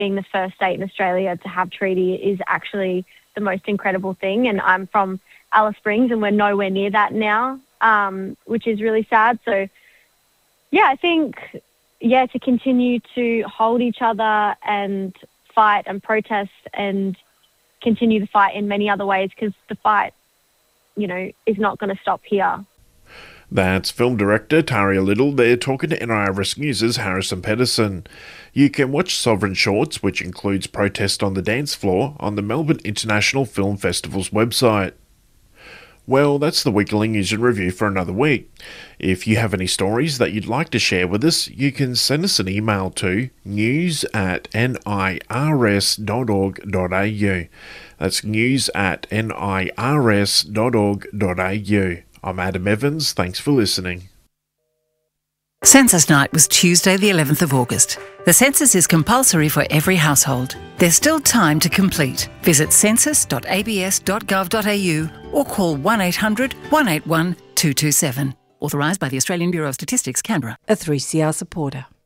being the first state in Australia to have treaty is actually the most incredible thing. And I'm from Alice Springs and we're nowhere near that now, which is really sad. So, yeah, I think, to continue to hold each other and fight and protest and continue to fight in many other ways, because the fight, is not going to stop here. That's film director Taria Little there talking to NIRS News' Harrison Pedersen. You can watch Sovereign Shorts, which includes Protest on the Dance Floor, on the Melbourne International Film Festival's website. Well, that's the weekly news and review for another week. If you have any stories that you'd like to share with us, you can send us an email to news@nirs.org.au. That's news@nirs.org.au. I'm Adam Evans. Thanks for listening. Census Night was Tuesday the 11th of August. The census is compulsory for every household. There's still time to complete. Visit census.abs.gov.au or call 1800 181 227. Authorised by the Australian Bureau of Statistics, Canberra. A 3CR supporter.